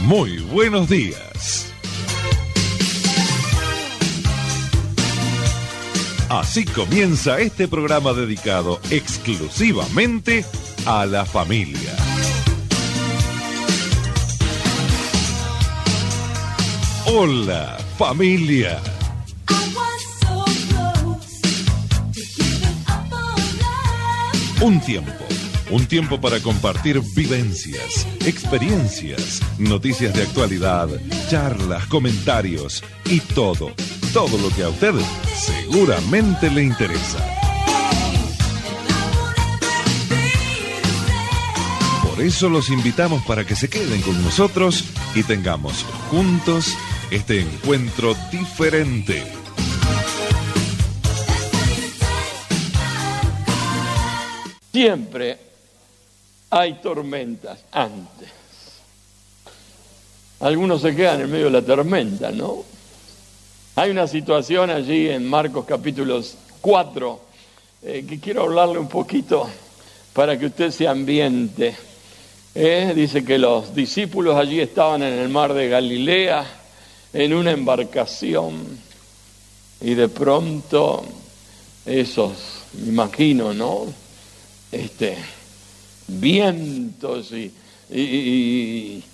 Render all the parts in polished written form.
Muy buenos días. Así comienza este programa dedicado exclusivamente a la familia. Hola, familia. Un tiempo para compartir vivencias, experiencias, noticias de actualidad, charlas, comentarios y todo lo que a usted seguramente le interesa. Por eso los invitamos para que se queden con nosotros y tengamos juntos este encuentro diferente. Siempre hay tormentas antes. Algunos se quedan en medio de la tormenta, ¿no? Hay una situación allí en Marcos capítulo 4 que quiero hablarle un poquito para que usted se ambiente. Dice que los discípulos allí estaban en el mar de Galilea en una embarcación y de pronto esos, me imagino, ¿no? Vientos y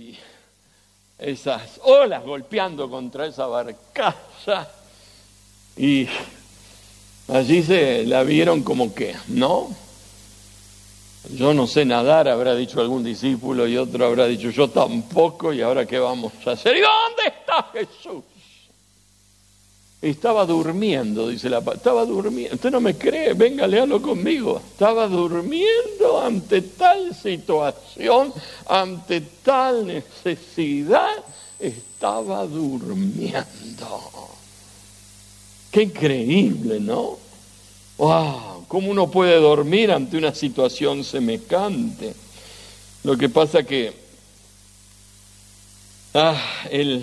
esas olas golpeando contra esa barcaza, y allí se la vieron como que, ¿no? Yo no sé nadar, habrá dicho algún discípulo, y otro habrá dicho yo tampoco, y ahora ¿qué vamos a hacer? ¿Y dónde está Jesús? Estaba durmiendo, dice la palabra. Estaba durmiendo. Usted no me cree, venga, léalo conmigo. Estaba durmiendo ante tal situación, ante tal necesidad. Estaba durmiendo. Qué increíble, ¿no? ¡Wow! ¿Cómo uno puede dormir ante una situación semejante? Lo que pasa que él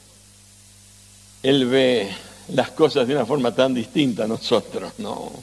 ve las cosas de una forma tan distinta a nosotros, ¿no?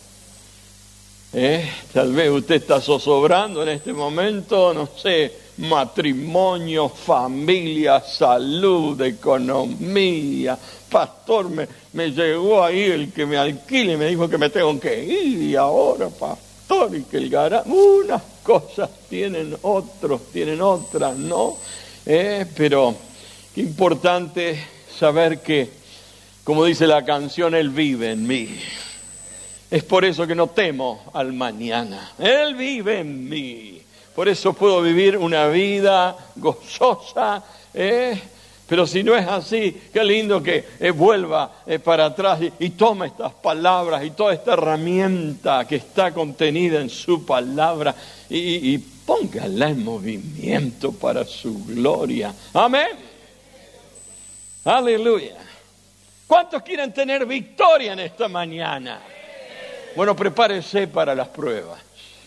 Tal vez usted está zozobrando en este momento, no sé, matrimonio, familia, salud, economía. Pastor, me llegó ahí el que me alquile y me dijo que me tengo que ir, y ahora, pastor, y que el garaje, unas cosas tienen, otros tienen otras, ¿no? Pero qué importante saber que, como dice la canción, Él vive en mí. Es por eso que no temo al mañana. Él vive en mí. Por eso puedo vivir una vida gozosa. Pero si no es así, qué lindo que vuelva para atrás y tome estas palabras y toda esta herramienta que está contenida en su palabra y póngala en movimiento para su gloria. Amén. Aleluya. ¿Cuántos quieren tener victoria en esta mañana? Bueno, prepárese para las pruebas.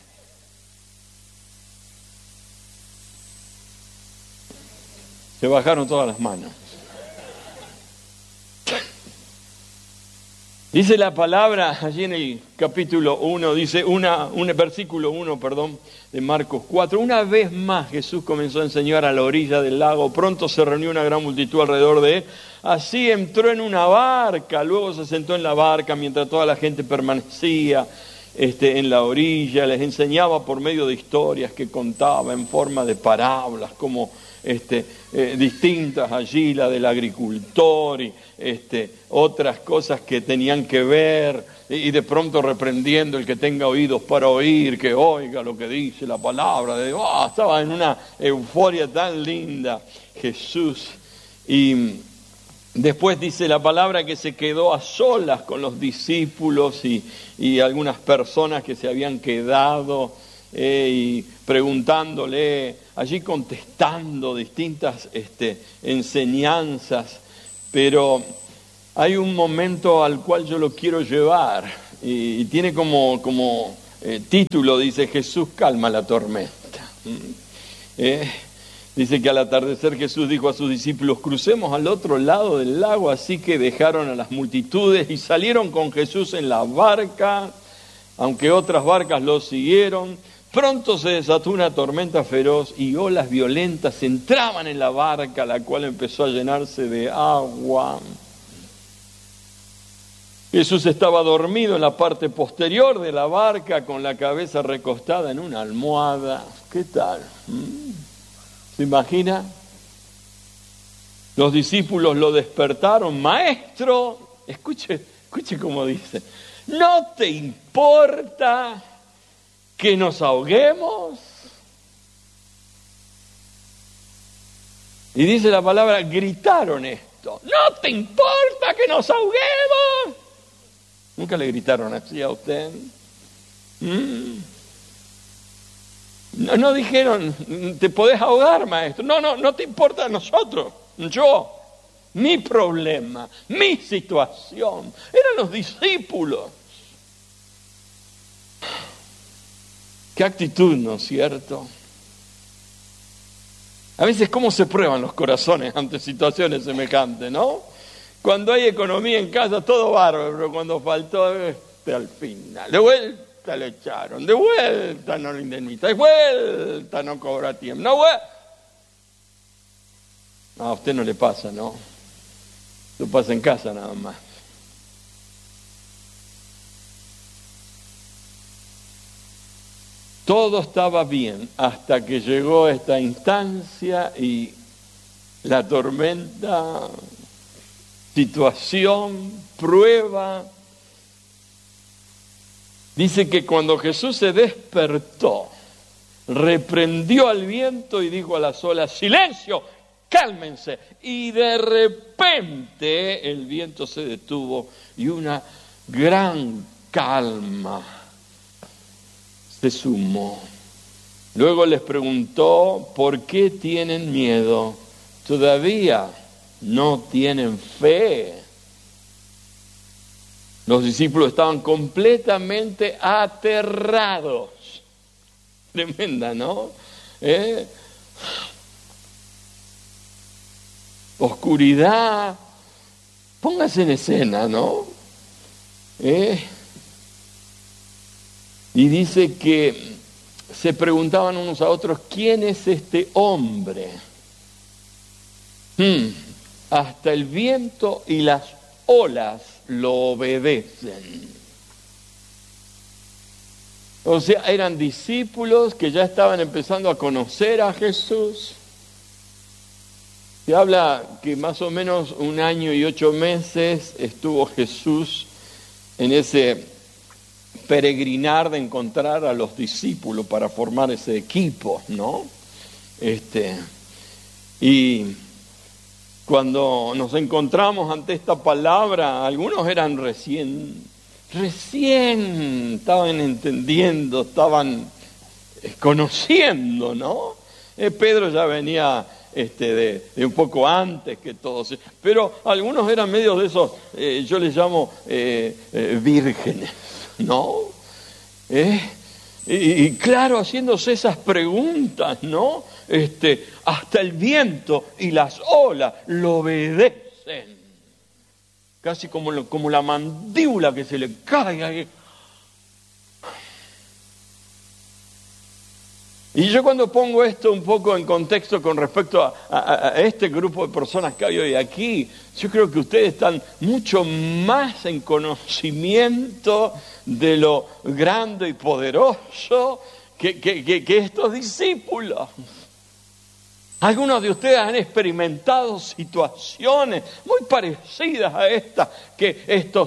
Se bajaron todas las manos. Dice la palabra allí en el capítulo 1, dice versículo 1, de Marcos 4. Una vez más Jesús comenzó a enseñar a la orilla del lago. Pronto se reunió una gran multitud alrededor de él. Así entró en una barca, luego se sentó en la barca mientras toda la gente permanecía en la orilla. Les enseñaba por medio de historias que contaba en forma de parábolas, como distintas allí, la del agricultor y otras cosas que tenían que ver, y de pronto reprendiendo el que tenga oídos para oír, que oiga lo que dice la palabra de Dios. Estaba en una euforia tan linda Jesús. Y después dice la palabra que se quedó a solas con los discípulos y algunas personas que se habían quedado y preguntándole, allí contestando distintas enseñanzas. Pero hay un momento al cual yo lo quiero llevar y tiene como título, dice: Jesús calma la tormenta. Dice que al atardecer Jesús dijo a sus discípulos: crucemos al otro lado del lago. Así que dejaron a las multitudes y salieron con Jesús en la barca, aunque otras barcas lo siguieron. Pronto se desató una tormenta feroz y olas violentas entraban en la barca, la cual empezó a llenarse de agua. Jesús estaba dormido en la parte posterior de la barca con la cabeza recostada en una almohada. ¿Qué tal? ¿Se imagina? Los discípulos lo despertaron. Maestro, escuche cómo dice, ¿no te importa que nos ahoguemos? Y dice la palabra, gritaron esto. ¿No te importa que nos ahoguemos? ¿Nunca le gritaron así a usted? No dijeron, te podés ahogar, maestro. No te importa a nosotros. Yo, mi problema, mi situación. Eran los discípulos. Qué actitud, ¿no es cierto? A veces, ¿cómo se prueban los corazones ante situaciones semejantes, no? Cuando hay economía en casa, todo bárbaro, pero cuando faltó, al final, de vuelta le echaron, de vuelta no lo indemniza, de vuelta no cobra tiempo, no, a usted no le pasa, ¿no? Lo pasa en casa nada más. Todo estaba bien hasta que llegó esta instancia y la tormenta, situación, prueba. Dice que cuando Jesús se despertó, reprendió al viento y dijo a las olas, ¡silencio! ¡Cálmense! Y de repente el viento se detuvo y una gran calma se sumó. Luego les preguntó, ¿por qué tienen miedo? ¿Todavía no tienen fe? Los discípulos estaban completamente aterrados. Tremenda, ¿no? Oscuridad. Póngase en escena, ¿no? Y dice que se preguntaban unos a otros, ¿quién es este hombre? Hasta el viento y las olas lo obedecen. O sea, eran discípulos que ya estaban empezando a conocer a Jesús. Se habla que más o menos 1 año y 8 meses estuvo Jesús en ese peregrinar de encontrar a los discípulos para formar ese equipo, ¿no? Y cuando nos encontramos ante esta palabra, algunos eran recién estaban entendiendo, estaban conociendo, ¿no? Pedro ya venía de un poco antes que todos, pero algunos eran medio de esos, yo les llamo vírgenes, ¿no? Y claro, haciéndose esas preguntas, ¿no? Hasta el viento y las olas lo obedecen. Casi como la mandíbula que se le cae. Y yo cuando pongo esto un poco en contexto con respecto a este grupo de personas que hay hoy aquí, yo creo que ustedes están mucho más en conocimiento de lo grande y poderoso que estos discípulos. Algunos de ustedes han experimentado situaciones muy parecidas a estas que estos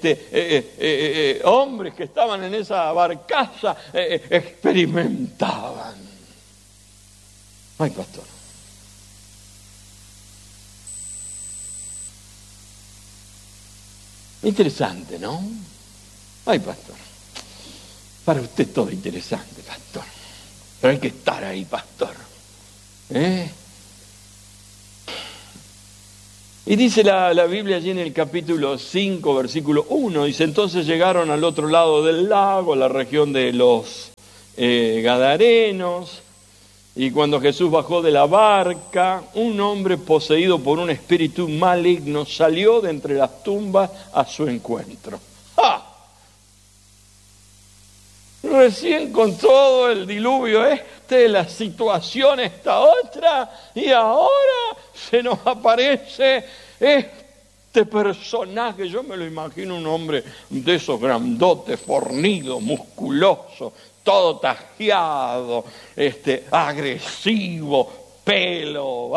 hombres que estaban en esa barcaza experimentaban. Ay, pastor. Interesante, ¿no? Ay, pastor. Para usted todo interesante, pastor. Pero hay que estar ahí, pastor. Y dice la Biblia allí en el capítulo 5, versículo 1, dice, entonces llegaron al otro lado del lago, a la región de los Gadarenos, y cuando Jesús bajó de la barca, un hombre poseído por un espíritu maligno salió de entre las tumbas a su encuentro. ¡Ja! Recién con todo el diluvio la situación esta otra, y ahora se nos aparece este personaje. Yo me lo imagino un hombre de esos grandotes, fornido, musculoso, todo tajeado, agresivo, pelo,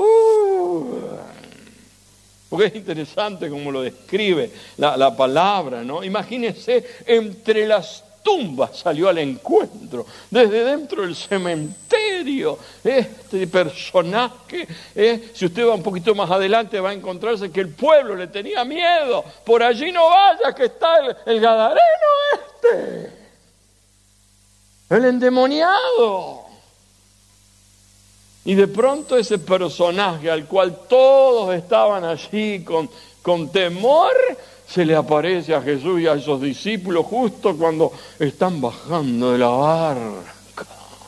porque es interesante como lo describe la palabra, ¿no? Imagínense, entre las tumbas salió al encuentro, desde dentro del cementerio, este personaje, si usted va un poquito más adelante va a encontrarse que el pueblo le tenía miedo. Por allí no vaya, que está el gadareno el endemoniado. Y de pronto ese personaje al cual todos estaban allí con temor, se le aparece a Jesús y a esos discípulos justo cuando están bajando de la barca.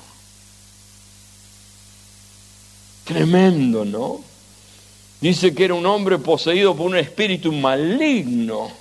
Tremendo, ¿no? Dice que era un hombre poseído por un espíritu maligno.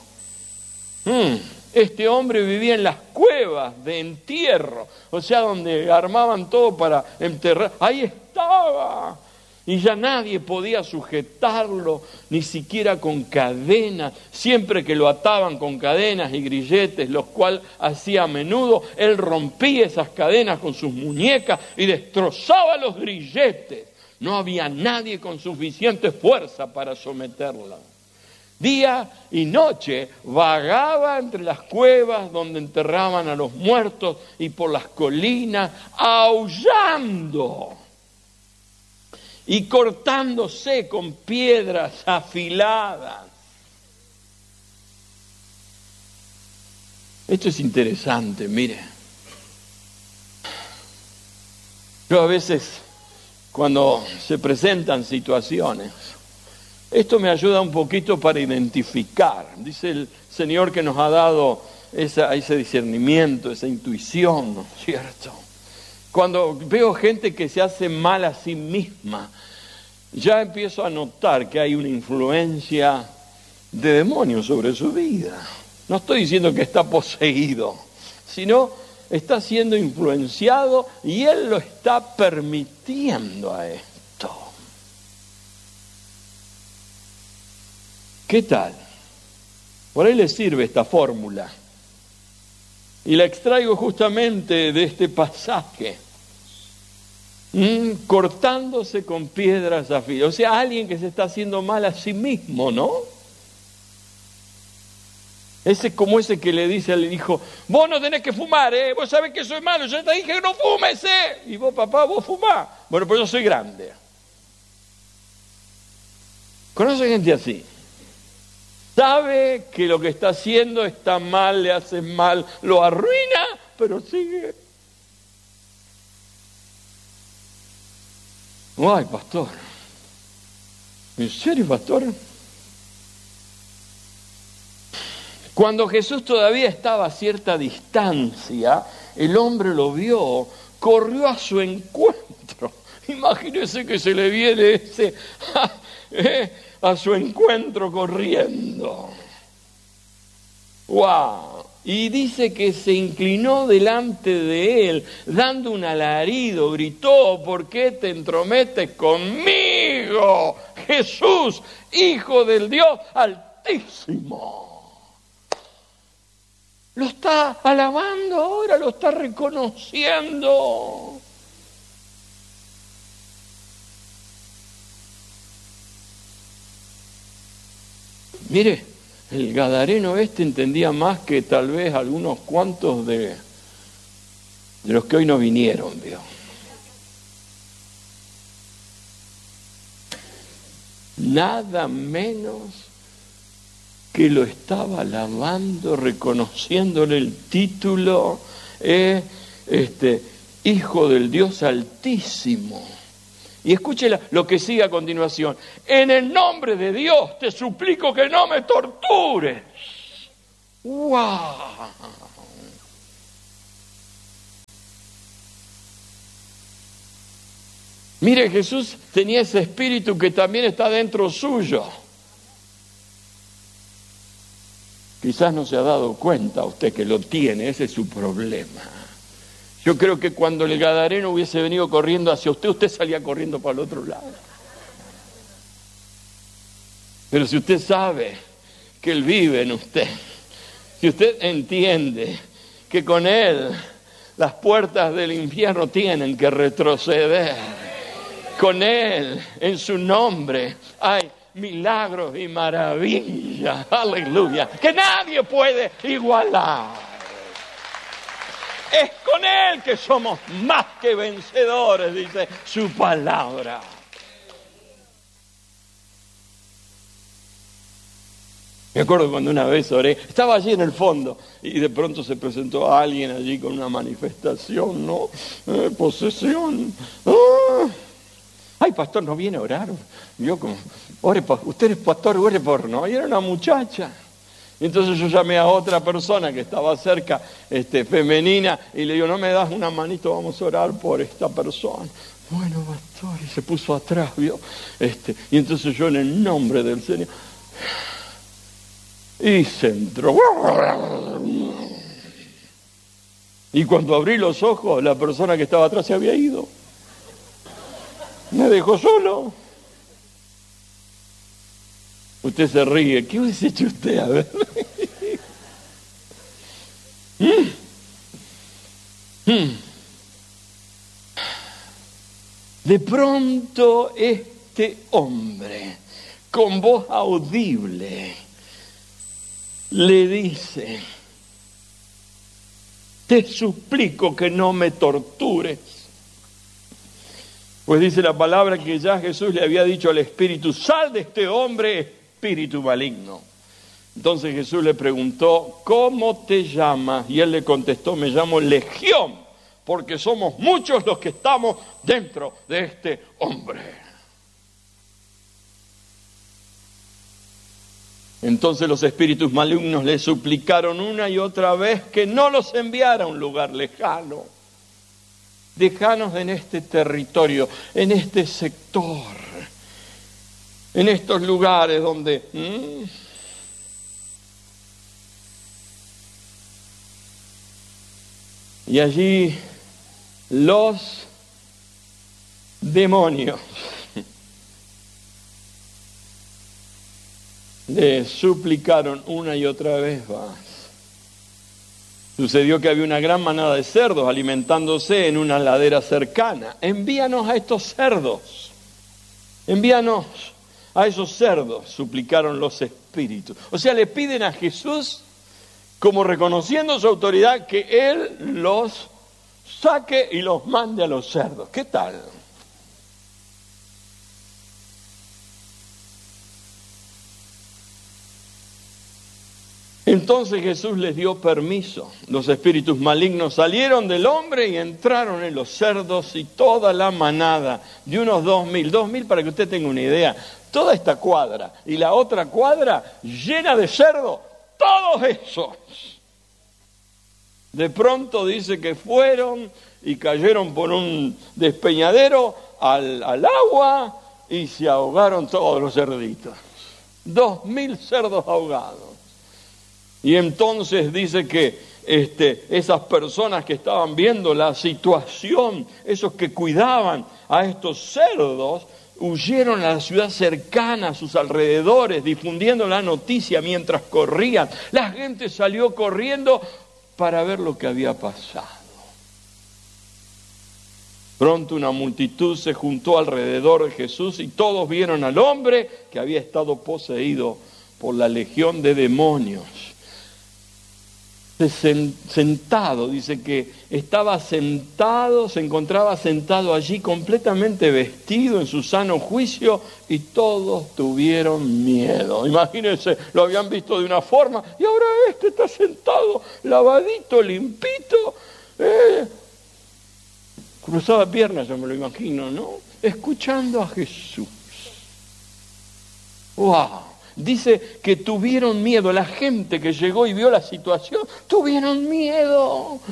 Este hombre vivía en las cuevas de entierro, o sea, donde armaban todo para enterrar. Ahí estaba. Y ya nadie podía sujetarlo, ni siquiera con cadenas. Siempre que lo ataban con cadenas y grilletes, los cuales hacía a menudo, él rompía esas cadenas con sus muñecas y destrozaba los grilletes. No había nadie con suficiente fuerza para someterla. Día y noche vagaba entre las cuevas donde enterraban a los muertos y por las colinas, aullando y cortándose con piedras afiladas. Esto es interesante, mire. Yo a veces, cuando se presentan situaciones, esto me ayuda un poquito para identificar. Dice el Señor que nos ha dado ese discernimiento, esa intuición, ¿no es cierto? Cuando veo gente que se hace mal a sí misma, ya empiezo a notar que hay una influencia de demonio sobre su vida. No estoy diciendo que está poseído, sino está siendo influenciado y él lo está permitiendo a esto. ¿Qué tal? Por ahí le sirve esta fórmula. Y la extraigo justamente de este pasaje. Cortándose con piedras afiladas. O sea, alguien que se está haciendo mal a sí mismo, ¿no? Ese es como ese que le dice al hijo: vos no tenés que fumar, vos sabés que soy malo, yo te dije que no fumes, Y vos, papá, vos fumás. Bueno, pues yo soy grande. ¿Conoce gente así? Sabe que lo que está haciendo está mal, le hace mal, lo arruina, pero sigue. Ay, pastor. ¿En serio, pastor? Cuando Jesús todavía estaba a cierta distancia, el hombre lo vio, corrió a su encuentro. Imagínese que se le viene ese a su encuentro corriendo. ¡Wow! Y dice que se inclinó delante de él, dando un alarido, gritó: ¿por qué te entrometes conmigo, Jesús, Hijo del Dios Altísimo? Lo está alabando ahora, lo está reconociendo. Mire, el gadareno entendía más que tal vez algunos cuantos de los que hoy no vinieron, ¿vio? Nada menos que lo estaba alabando, reconociéndole el título, Hijo del Dios Altísimo. Y escuche lo que sigue a continuación: en el nombre de Dios te suplico que no me tortures. ¡Wow! Mire, Jesús tenía ese espíritu que también está dentro suyo, que Quizás no se ha dado cuenta usted que lo tiene, ese es su problema. Yo creo que cuando el gadareno hubiese venido corriendo hacia usted, usted salía corriendo para el otro lado. Pero si usted sabe que Él vive en usted, si usted entiende que con Él las puertas del infierno tienen que retroceder, con Él, en su nombre, hay milagros y maravillas, aleluya, que nadie puede igualar. Es con Él que somos más que vencedores, dice su palabra. Me acuerdo cuando una vez oré, estaba allí en el fondo y de pronto se presentó alguien allí con una manifestación, ¿no? Posesión. Ay, pastor, ¿no viene a orar? Yo como, usted es pastor, ore por, ¿no? Y era una muchacha. Y entonces yo llamé a otra persona que estaba cerca, femenina, y le digo, ¿no me das una manito? Vamos a orar por esta persona. Bueno, pastor, y se puso atrás, ¿vio? Y entonces yo en el nombre del Señor... Y se entró. Y cuando abrí los ojos, la persona que estaba atrás se había ido. Me dejó solo. Usted se ríe. ¿Qué hubiese hecho usted? A ver. De pronto este hombre, con voz audible, le dice, te suplico que no me tortures. Pues dice la palabra que ya Jesús le había dicho al espíritu, sal de este hombre, espíritu maligno. Entonces Jesús le preguntó, ¿cómo te llamas? Y él le contestó, me llamo Legión, porque somos muchos los que estamos dentro de este hombre. Entonces los espíritus malignos le suplicaron una y otra vez que no los enviara a un lugar lejano. Déjanos en este territorio, en este sector, en estos lugares donde... Y allí los demonios le suplicaron una y otra vez más. Sucedió que había una gran manada de cerdos alimentándose en una ladera cercana. Envíanos a estos cerdos. Envíanos a esos cerdos, suplicaron los espíritus. O sea, le piden a Jesús, como reconociendo su autoridad, que Él los saque y los mande a los cerdos. ¿Qué tal? Entonces Jesús les dio permiso. Los espíritus malignos salieron del hombre y entraron en los cerdos y toda la manada de unos 2.000 para que usted tenga una idea. Toda esta cuadra y la otra cuadra llena de cerdos, todos esos. De pronto dice que fueron y cayeron por un despeñadero al agua y se ahogaron todos los cerditos. 2.000 cerdos ahogados. Y entonces dice que esas personas que estaban viendo la situación, esos que cuidaban a estos cerdos, huyeron a la ciudad cercana, a sus alrededores, difundiendo la noticia mientras corrían. La gente salió corriendo para ver lo que había pasado. Pronto una multitud se juntó alrededor de Jesús y todos vieron al hombre que había estado poseído por la legión de demonios. Sentado, dice que estaba sentado, se encontraba sentado allí completamente vestido en su sano juicio y todos tuvieron miedo. Imagínense, lo habían visto de una forma y ahora está sentado, lavadito, limpito, cruzada piernas, yo me lo imagino, ¿no? Escuchando a Jesús. ¡Wow! Dice que tuvieron miedo, la gente que llegó y vio la situación, tuvieron miedo.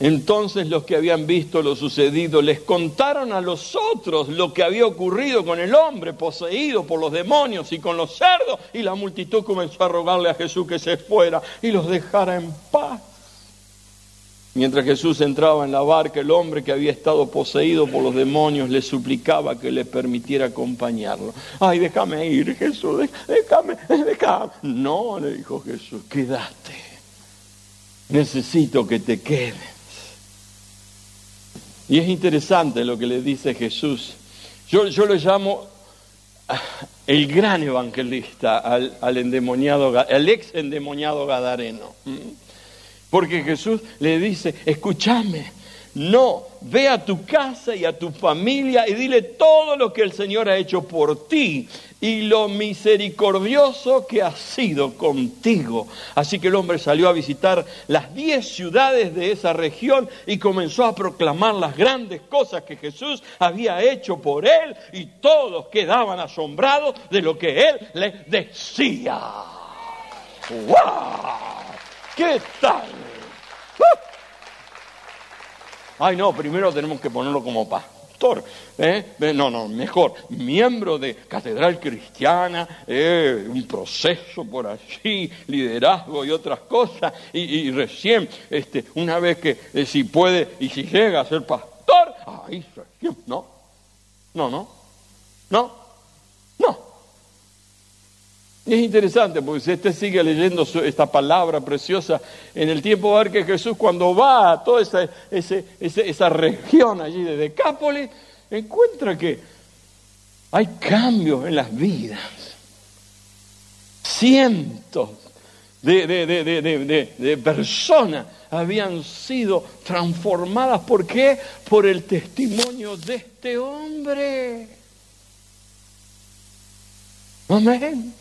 Entonces los que habían visto lo sucedido les contaron a los otros lo que había ocurrido con el hombre poseído por los demonios y con los cerdos, y la multitud comenzó a rogarle a Jesús que se fuera y los dejara en paz. Mientras Jesús entraba en la barca, el hombre que había estado poseído por los demonios le suplicaba que le permitiera acompañarlo. Ay, déjame ir, Jesús, déjame. No, le dijo Jesús, quédate. Necesito que te quedes. Y es interesante lo que le dice Jesús. Yo lo llamo el gran evangelista al endemoniado, al ex endemoniado gadareno. Porque Jesús le dice, escúchame, no, ve a tu casa y a tu familia y dile todo lo que el Señor ha hecho por ti y lo misericordioso que ha sido contigo. Así que el hombre salió a visitar las 10 ciudades de esa región y comenzó a proclamar las grandes cosas que Jesús había hecho por él, y todos quedaban asombrados de lo que él les decía. ¡Wow! ¿Qué tal? Ay, no, primero tenemos que ponerlo como pastor. No, mejor, miembro de Catedral Cristiana, un proceso por allí, liderazgo y otras cosas. Y recién, una vez que si puede y si llega a ser pastor, ahí recién, no. Y es interesante porque si usted sigue leyendo esta palabra preciosa, en el tiempo va a ver que Jesús, cuando va a toda esa región allí de Decápolis, encuentra que hay cambios en las vidas. Cientos de personas habían sido transformadas. ¿Por qué? Por el testimonio de este hombre. Amén.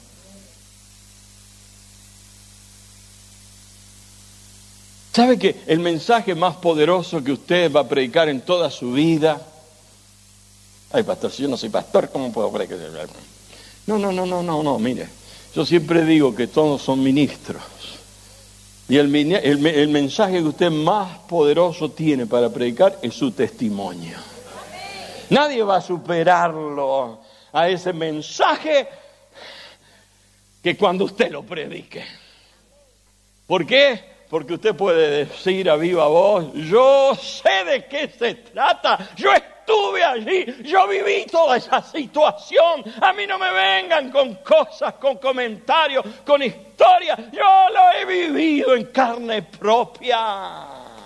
¿Sabe que el mensaje más poderoso que usted va a predicar en toda su vida? Ay, pastor, si yo no soy pastor, ¿cómo puedo predicar? No, mire. Yo siempre digo que todos son ministros. Y el mensaje que usted más poderoso tiene para predicar es su testimonio. Nadie va a superarlo a ese mensaje que cuando usted lo predique. ¿Por qué? Porque usted puede decir a viva voz, yo sé de qué se trata, yo estuve allí, yo viví toda esa situación, a mí no me vengan con cosas, con comentarios, con historias, yo lo he vivido en carne propia.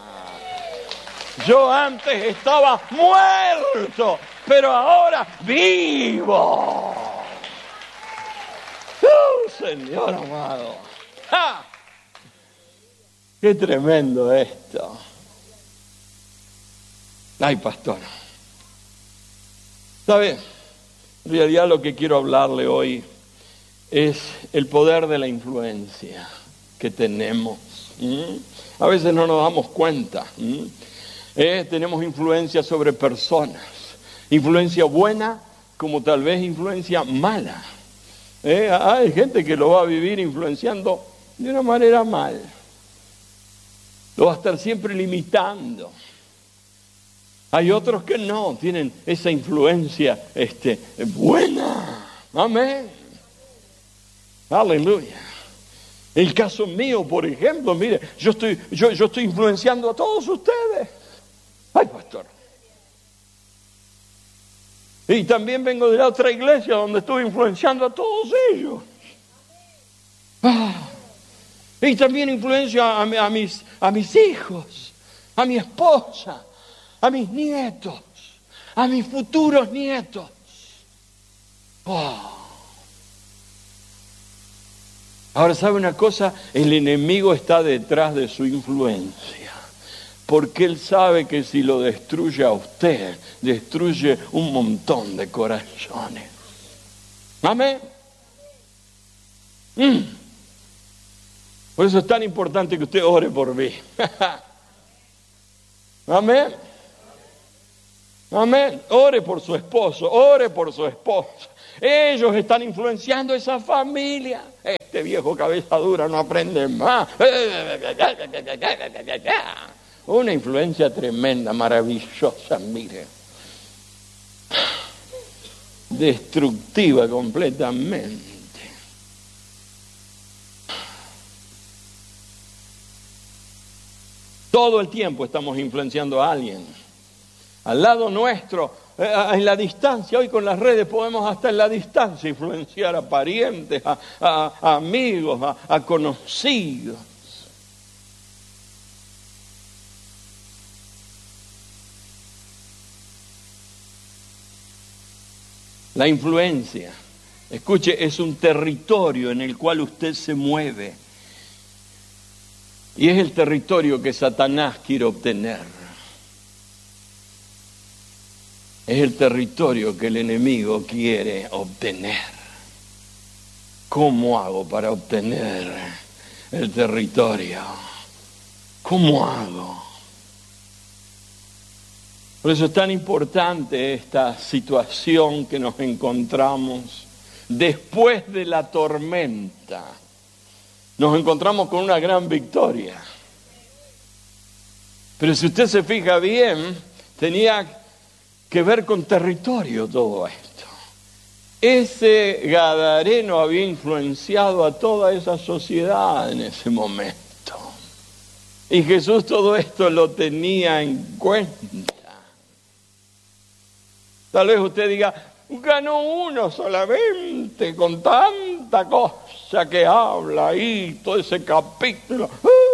Yo antes estaba muerto, pero ahora vivo. Señor amado. ¡Ja! ¡Qué tremendo esto! Ay, pastor. ¿Sabe? En realidad lo que quiero hablarle hoy es el poder de la influencia que tenemos. A veces no nos damos cuenta. Tenemos influencia sobre personas. Influencia buena como tal vez influencia mala. Hay gente que lo va a vivir influenciando de una manera mal. Lo va a estar siempre limitando. Hay otros que no, tienen esa influencia buena. Amén. Aleluya. El caso mío, por ejemplo, mire, yo estoy influenciando a todos ustedes. Ay, pastor. Y también vengo de la otra iglesia donde estuve influenciando a todos ellos. Y también influencio a mis hijos, a mi esposa, a mis nietos, a mis futuros nietos. Ahora, ¿sabe una cosa? El enemigo está detrás de su influencia. Porque él sabe que si lo destruye a usted, destruye un montón de corazones. Amén. Por eso es tan importante que usted ore por mí. Amén. Amén. Ore por su esposo, ore por su esposa. Ellos están influenciando esa familia. Este viejo cabeza dura no aprende más. Una influencia tremenda, maravillosa, mire. Destructiva completamente. Todo el tiempo estamos influenciando a alguien. Al lado nuestro, en la distancia, hoy con las redes podemos hasta en la distancia influenciar a parientes, a amigos, a conocidos. La influencia, escuche, es un territorio en el cual usted se mueve. Y es el territorio que Satanás quiere obtener. Es el territorio que el enemigo quiere obtener. ¿Cómo hago para obtener el territorio? ¿Cómo hago? Por eso es tan importante esta situación que nos encontramos después de la tormenta. Nos encontramos con una gran victoria. Pero si usted se fija bien, tenía que ver con territorio todo esto. Ese gadareno había influenciado a toda esa sociedad en ese momento. Y Jesús todo esto lo tenía en cuenta. Tal vez usted diga, ganó uno solamente con tanta cosa que habla ahí, todo ese capítulo.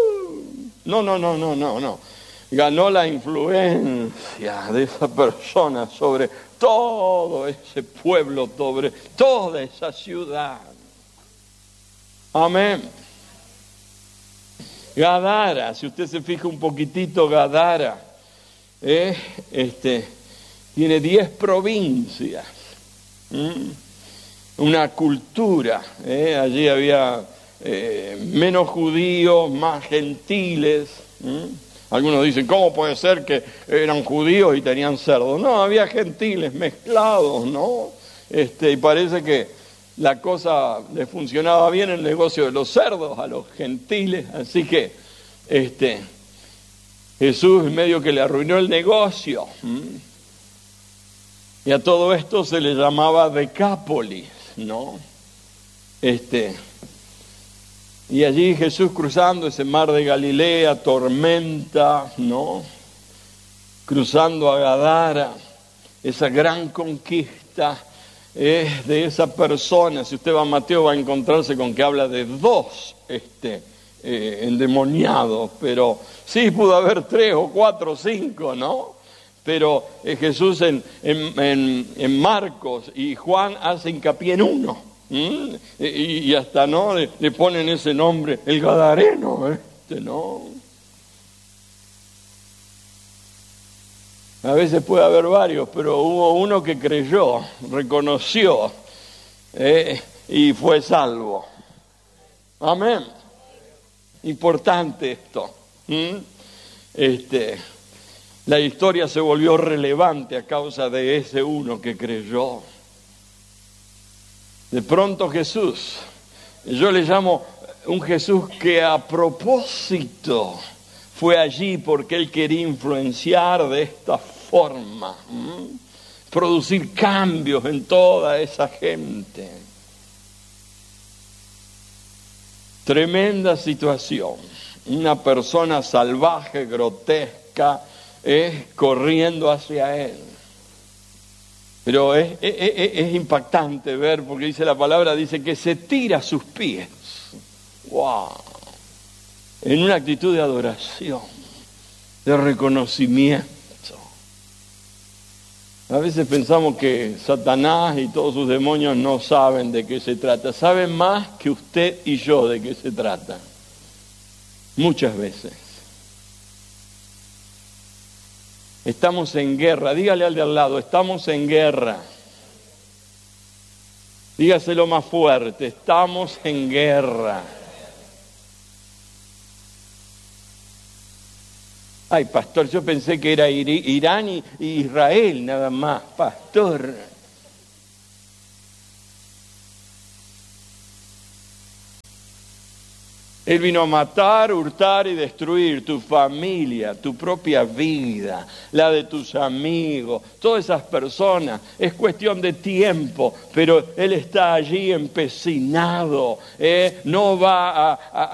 No. Ganó la influencia de esa persona sobre todo ese pueblo, sobre toda esa ciudad. Amén. Gadara, si usted se fija un poquitito, Gadara, tiene 10 provincias, una cultura, allí había menos judíos, más gentiles. Algunos dicen, ¿cómo puede ser que eran judíos y tenían cerdos? No, había gentiles mezclados, ¿no? Y parece que la cosa les funcionaba bien el negocio de los cerdos a los gentiles, así que Jesús medio que le arruinó el negocio. Y a todo esto se le llamaba Decápolis, ¿no? Y allí Jesús cruzando ese mar de Galilea, tormenta, ¿no? Cruzando a Gadara, esa gran conquista de esa persona. Si usted va a Mateo va a encontrarse con que habla de 2 endemoniados, pero sí pudo haber 3 o 4 o 5, ¿no? Pero Jesús en Marcos y Juan hace hincapié en uno. Y hasta no le ponen ese nombre, el Gadareno, ¿no? A veces puede haber varios, pero hubo uno que creyó, reconoció y fue salvo. Amén. Importante esto. La historia se volvió relevante a causa de ese uno que creyó. De pronto Jesús, yo le llamo un Jesús que a propósito fue allí porque Él quería influenciar de esta forma, producir cambios en toda esa gente. Tremenda situación, una persona salvaje, grotesca, corriendo hacia Él. Pero es impactante ver, porque dice la palabra, dice que se tira a sus pies. ¡Wow! En una actitud de adoración, de reconocimiento. A veces pensamos que Satanás y todos sus demonios no saben de qué se trata. Saben más que usted y yo de qué se trata. Muchas veces. Estamos en guerra. Dígale al de al lado, estamos en guerra. Dígaselo más fuerte, estamos en guerra. Ay, pastor, yo pensé que era Irán y Israel nada más, pastor. Él vino a matar, hurtar y destruir tu familia, tu propia vida, la de tus amigos, todas esas personas. Es cuestión de tiempo, pero Él está allí empecinado. No va